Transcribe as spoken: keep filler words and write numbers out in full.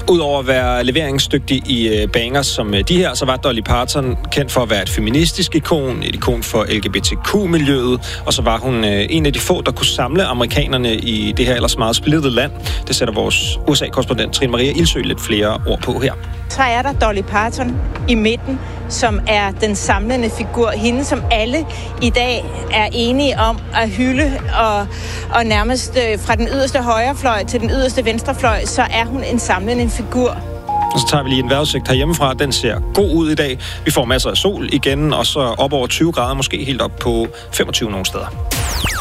Udover at være leveringsdygtig i uh, banger som uh, de her, så var Dolly Parton kendt for at være et feministisk ikon, et ikon for L G B T Q-miljøet, og så var hun uh, en af de få, der kunne samle amerikanerne i det her ellers meget splittede land. Det sætter vores U S A-korrespondent Trine Maria Ildsø lidt flere ord på her. Så er der Dolly Parton i midten, som er den samlende figur. Hende, som alle i dag er enige om at hylde, og, og nærmest øh, fra den yderste højrefløj til den yderste venstrefløj, så er hun en samlende figur. Og så tager vi lige en vejrudsigt herhjemmefra. Den ser god ud i dag. Vi får masser af sol igen, og så op over tyve grader, måske helt op på femogtyve nogle steder.